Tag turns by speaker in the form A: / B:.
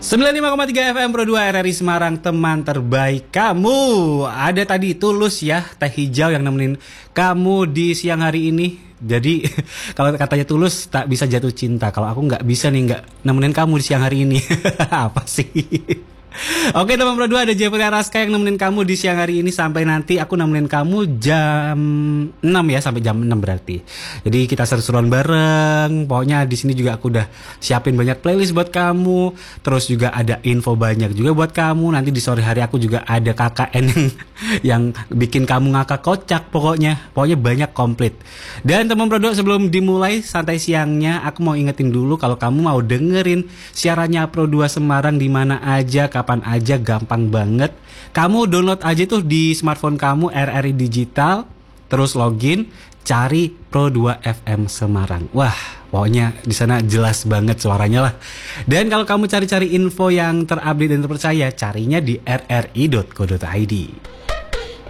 A: 95,3 FM Pro 2 RRI Semarang, teman terbaik kamu. Ada tadi Tulus ya, teh hijau yang nemenin kamu di siang hari ini. Jadi kalau katanya Tulus tak bisa jatuh cinta, kalau aku nggak bisa nih nggak nemenin kamu di siang hari ini. Apa sih? Oke teman Pro 2, ada Jeffrey Araska yang nemenin kamu di siang hari ini sampai nanti aku nemenin kamu jam 6 ya, sampai jam 6 berarti. Jadi kita seru-seruan bareng. Pokoknya di sini juga aku udah siapin banyak playlist buat kamu. Terus juga ada info banyak juga buat kamu. Nanti di sore hari aku juga ada KKN yang bikin kamu ngakak kocak pokoknya. Pokoknya banyak komplit. Dan teman Pro 2, sebelum dimulai santai siangnya, aku mau ingetin dulu kalau kamu mau dengerin siarannya Pro 2 Semarang di mana aja, kapan aja, gampang banget. Kamu download aja tuh di smartphone kamu RRI Digital, terus login, cari Pro 2 FM Semarang. Wah, pokoknya di sana jelas banget suaranya lah. Dan kalau kamu cari-cari info yang terupdate dan terpercaya, carinya di rri.co.id.